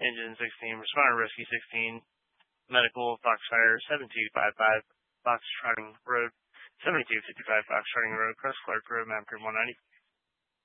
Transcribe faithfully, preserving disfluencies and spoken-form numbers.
Engine sixteen, Responder Rescue sixteen, Medical, Foxfire seven two five five, Fox Trotting Road, seventy-two fifty-five Fox Trotting Road, Crest Clark Road, Map Grid one ninety.